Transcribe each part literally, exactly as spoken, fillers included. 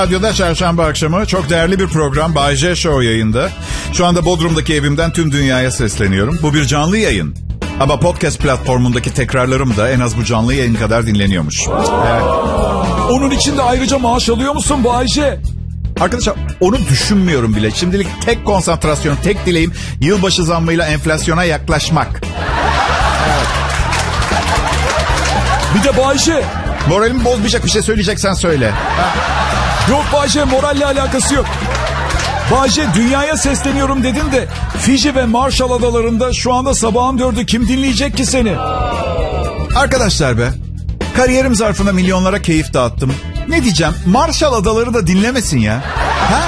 Radyoda çarşamba akşamı çok değerli bir program Bay J Show yayında. Şu anda Bodrum'daki evimden tüm dünyaya sesleniyorum. Bu bir canlı yayın. Ama podcast platformundaki tekrarlarım da en az bu canlı yayın kadar dinleniyormuş. Evet. Onun için de ayrıca maaş alıyor musun Bay J? Arkadaşlar onu düşünmüyorum bile. Şimdilik tek konsantrasyon, tek dileğim yılbaşı zammıyla enflasyona yaklaşmak. Evet. Bir de Bay J. Moralimi bozmayacak bir şey söyleyeceksen söyle. Yok Bay J, moralle alakası yok. Bay J, dünyaya sesleniyorum dedin de Fiji ve Marshall Adaları'nda şu anda sabahın dördü, kim dinleyecek ki seni? Arkadaşlar be, kariyerim zarfında milyonlara keyif dağıttım. Ne diyeceğim, Marshall Adaları da dinlemesin ya. Ha?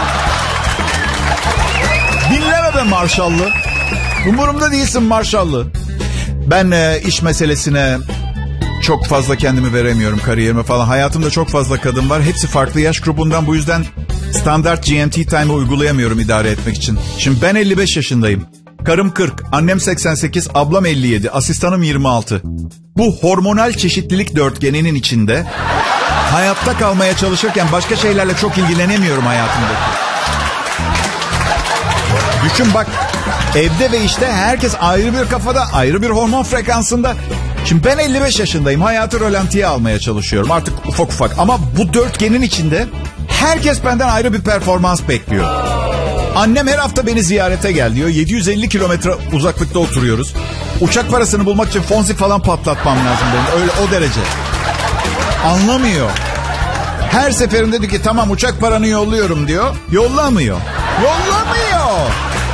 Dinleme be Marshall'lı. Umurumda değilsin Marshall'lı. Ben e, iş meselesine çok fazla kendimi veremiyorum, kariyerime falan. Hayatımda çok fazla kadın var. Hepsi farklı yaş grubundan, bu yüzden standart G M T time'ı uygulayamıyorum idare etmek için. Şimdi ben elli beş yaşındayım. Karım kırk, annem seksen sekiz, ablam elli yedi, asistanım yirmi altı. Bu hormonal çeşitlilik dörtgeninin içinde hayatta kalmaya çalışırken başka şeylerle çok ilgilenemiyorum hayatımdaki. Düşün bak, evde ve işte herkes ayrı bir kafada, ayrı bir hormon frekansında. Şimdi ben elli beş yaşındayım, hayatı rölantiye almaya çalışıyorum artık ufak ufak. Ama bu dörtgenin içinde herkes benden ayrı bir performans bekliyor. Annem her hafta beni ziyarete gel diyor. yedi yüz elli kilometre uzaklıkta oturuyoruz. Uçak parasını bulmak için Fonzi falan patlatmam lazım benim. Öyle o derece. Anlamıyor. Her seferinde diyor ki tamam uçak paranı yolluyorum diyor. Yollamıyor. Yollamıyor.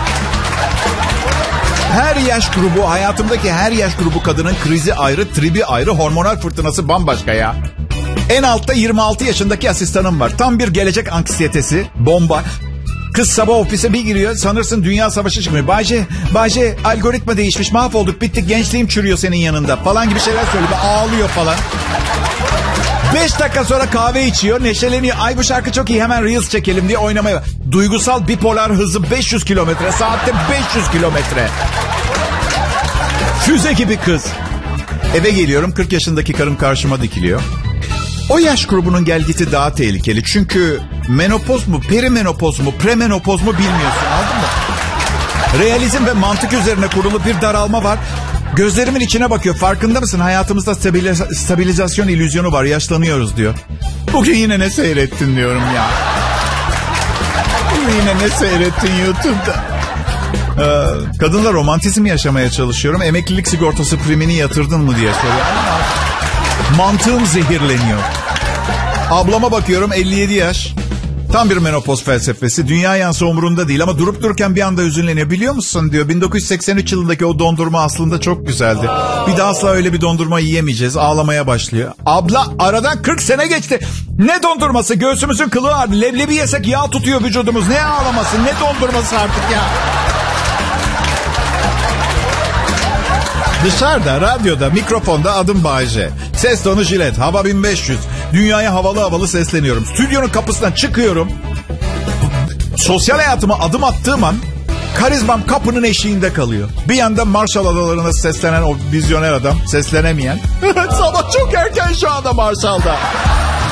Her yaş grubu, hayatımdaki her yaş grubu kadının krizi ayrı, tribi ayrı, hormonal fırtınası bambaşka ya. En altta yirmi altı yaşındaki asistanım var. Tam bir gelecek anksiyetesi, bomba. Kız sabah ofise bir giriyor, sanırsın dünya savaşı çıkmıyor. Bayce, Bayce algoritma değişmiş, mahvolduk, bittik, gençliğim çürüyor senin yanında falan gibi şeyler söylüyor. Ağlıyor falan. Beş dakika sonra kahve içiyor, neşeleniyor. Ay bu şarkı çok iyi, hemen Reels çekelim diye oynamaya. Duygusal bipolar hızı beş yüz kilometre, saatte beş yüz kilometre. Füze gibi kız. Eve geliyorum, kırk yaşındaki karım karşıma dikiliyor. O yaş grubunun gelgiti daha tehlikeli. Çünkü menopoz mu, perimenopoz mu, premenopoz mu bilmiyorsun, anladın mı? Realizm ve mantık üzerine kurulu bir daralma var. Gözlerimin içine bakıyor. Farkında mısın? Hayatımızda stabiliz- stabilizasyon illüzyonu var. Yaşlanıyoruz diyor. Bugün yine ne seyrettin diyorum ya. Bugün yine ne seyrettin YouTube'da? Ee, kadınla romantizm yaşamaya çalışıyorum. Emeklilik sigortası primini yatırdın mı diye soruyor. Mantığım zehirleniyor. Ablama bakıyorum, elli yedi yaş. Tam bir menopoz felsefesi. Dünya yansı umurunda değil ama durup dururken bir anda hüzünleniyor. Biliyor musun diyor, bin dokuz yüz seksen üç yılındaki o dondurma aslında çok güzeldi. Bir daha asla öyle bir dondurma yiyemeyeceğiz. Ağlamaya başlıyor. Abla, aradan kırk sene geçti. Ne dondurması? Göğsümüzün kılı vardı. Leblebi yesek yağ tutuyor vücudumuz. Ne ağlaması, ne dondurması artık ya. Dışarıda, radyoda, mikrofonda adım Bay J. Ses tonu jilet, hava bin beş yüz. Dünyaya havalı havalı sesleniyorum. Stüdyonun kapısından çıkıyorum. Sosyal hayatıma adım attığım an karizmam kapının eşiğinde kalıyor. Bir yandan Marshall Adaları'na seslenen o vizyoner adam, seslenemeyen. Sabah çok erken şu anda Marshall'da.